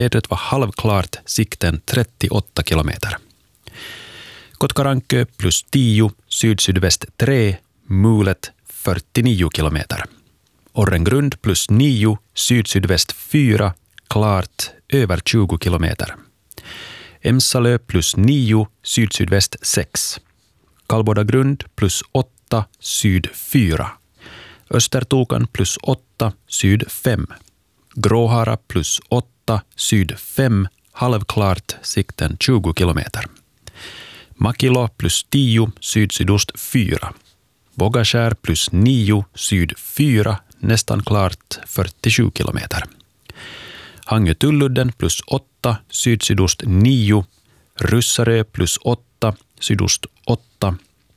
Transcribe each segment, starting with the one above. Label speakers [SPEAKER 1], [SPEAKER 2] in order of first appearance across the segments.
[SPEAKER 1] Vädret var halvklart, sikten 38 kilometer. Kotkarankö plus 10, syd-sydväst 3, mulet 49 kilometer. Orrengrund plus 9, syd-sydväst 4, klart över 20 kilometer. Emsalö plus 9, syd-sydväst 6. Kallbodagrund plus 8, syd 4. Östertokan plus 8, syd 5. Gråhara plus 8, syd 5, halvklart, sikten 20 kilometer. Makilo plus 10, syd-sydost 4. Bogaskär plus 9, syd 4, nästan klart 47 kilometer. Hangö-Tulludden plus 8, syd-sydost 9. Ryssarö plus 8, sydost 8.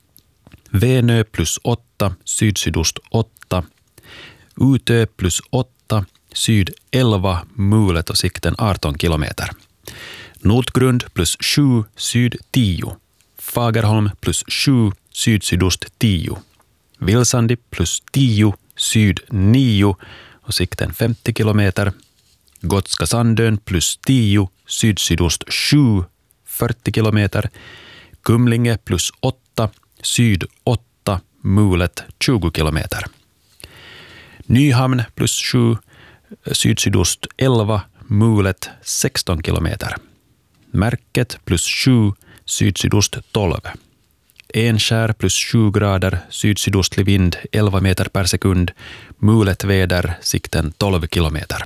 [SPEAKER 1] Venö plus 8, syd-sydost 8. Utö plus 8, syd 11, mulet och sikten 18 kilometer. Notgrund plus 7, syd 10. Fagerholm plus 7, syd-sydost 10. Vilsandi plus 10, syd 9 och sikten 50 kilometer. Gotska Sandön plus 10, syd-sydost 7, 40 kilometer. Kumlinge plus 8, syd 8, mulet 20 kilometer. Nyhamn plus 7, syd-sydost 11, mulet 16 kilometer. Märket plus 7, syd-sydost 12. Enskär plus 7 grader, syd-sydostlig vind 11 meter per sekund, mulet väder, sikten 12 kilometer.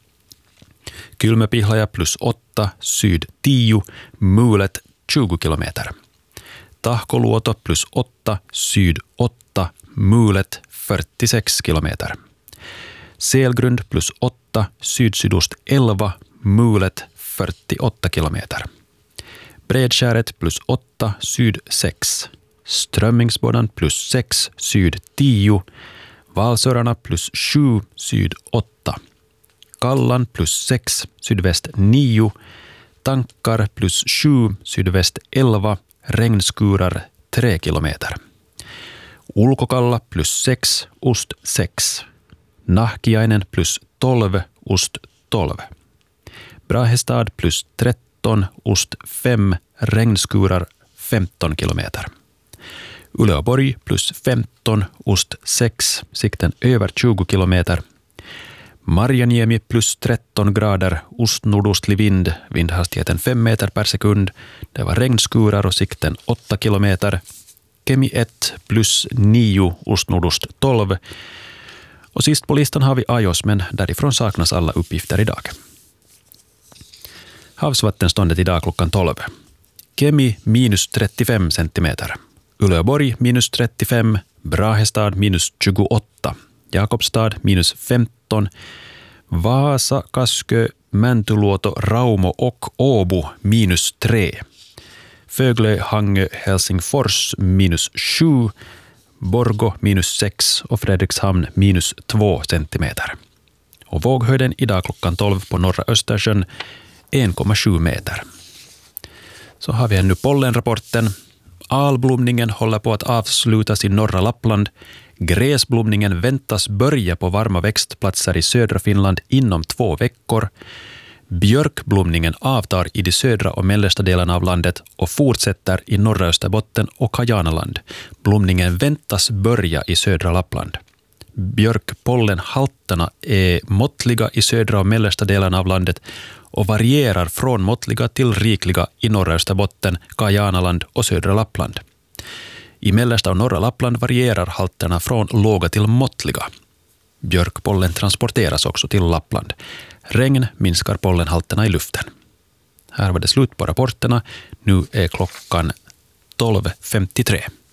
[SPEAKER 1] Kylmäpihlaja plus 8, syd 10, mulet 20 kilometer. Tahkoluoto plus 8, syd 8, mulet 46 kilometer. Selgrund plus 8, syd-sydost 11, mulet 48 kilometer. Bredskäret plus 8, syd 6. Strömmingsbodan plus 6, syd 10. Valsörarna plus 7, syd 8. Kallan plus 6, sydväst 9. Tankar plus 7, sydväst 11. Regnskurar 3 kilometer. Ulkokalla plus 6, ost 6. Nahkiainen plus 12, ost 12. Brahestad plus 13, ost 5, regnskurar 15 kilometer. Uleåborg plus 15, ost 6, sikten över 20 kilometer. Marjaniemi plus 13 grader, ost-nordostlig vind, vindhastigheten 5 meter per sekund. Det var regnskurar och sikten 8 kilometer. Kemi 1 plus 9, ost-nordost 12. Och sist på listan har vi Ajos, men därifrån saknas alla uppgifter idag. Havsvattenståndet idag klockan 12. Kemi minus 35 centimeter. Uleåborg minus 35. Brahestad minus 28. Jakobstad minus 15. Vaasa, Kaskö, Mäntyluoto, Raumo och Åbo minus 3. Föglö, Hangö, Helsingfors minus 7. Borgå minus 6 och Fredrikshamn minus 2 centimeter. Och våghöjden idag klockan 12 på norra Östersjön 1,7 meter. Så har vi ännu pollenrapporten. Alblomningen håller på att avslutas i norra Lappland. Gräsblomningen väntas börja på varma växtplatser i södra Finland inom 2 veckor. Björkblomningen avtar i de södra och mellersta delarna av landet och fortsätter i norra Österbotten och Kajanaland. Blomningen väntas börja i södra Lappland. Björkpollenhalterna är måttliga i södra och mellersta delarna av landet och varierar från måttliga till rikliga i norra Österbotten, Kajanaland och södra Lappland. I mellersta och norra Lappland varierar halterna från låga till måttliga. Björkpollen transporteras också till Lappland. Regn minskar pollenhalterna i luften. Här var det slut på rapporterna. Nu är klockan 12.53.